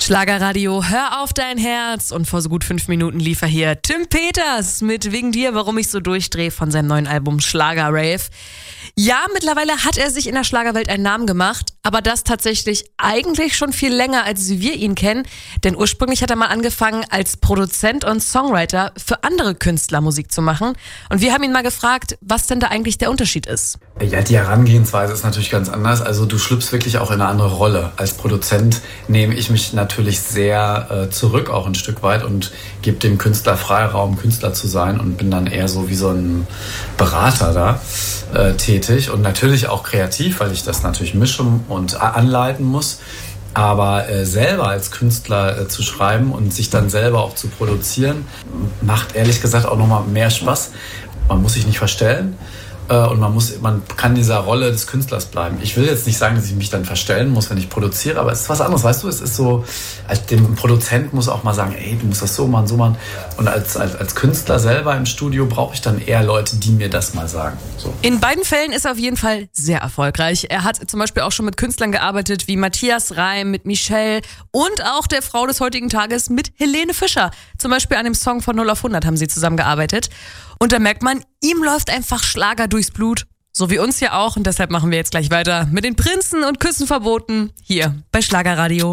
Schlagerradio, hör auf dein Herz. Und vor so gut 5 Minuten lief er hier Tim Peters mit Wegen dir, warum ich so durchdrehe von seinem neuen Album Schlager Rave. Ja, mittlerweile hat er sich in der Schlagerwelt einen Namen gemacht, aber das tatsächlich eigentlich schon viel länger, als wir ihn kennen. Denn ursprünglich hat er mal angefangen, als Produzent und Songwriter für andere Künstler Musik zu machen. Und wir haben ihn mal gefragt, was denn da eigentlich der Unterschied ist. Ja, die Herangehensweise ist natürlich ganz anders. Also du schlüpfst wirklich auch in eine andere Rolle. Als Produzent nehme ich mich natürlich sehr zurück, auch ein Stück weit, und gebe dem Künstler Freiraum, Künstler zu sein, und bin dann eher so wie so ein Berater da tätig und natürlich auch kreativ, weil ich das natürlich mischen und anleiten muss. Aber selber als Künstler zu schreiben und sich dann selber auch zu produzieren, macht ehrlich gesagt auch nochmal mehr Spaß. Man muss sich nicht verstellen. Und man kann in dieser Rolle des Künstlers bleiben. Ich will jetzt nicht sagen, dass ich mich dann verstellen muss, wenn ich produziere, aber es ist was anderes, weißt du? Es ist so, dem Produzent muss auch mal sagen, ey, du musst das so machen, so machen. Und als Künstler selber im Studio brauche ich dann eher Leute, die mir das mal sagen. So. In beiden Fällen ist er auf jeden Fall sehr erfolgreich. Er hat zum Beispiel auch schon mit Künstlern gearbeitet wie Matthias Reim, mit Michelle und auch der Frau des heutigen Tages mit Helene Fischer. Zum Beispiel an dem Song von 0 auf 100 haben sie zusammengearbeitet. Und da merkt man, ihm läuft einfach Schlager durchs Blut. So wie uns ja auch. Und deshalb machen wir jetzt gleich weiter mit den Prinzen und Küssen verboten hier bei Schlagerradio.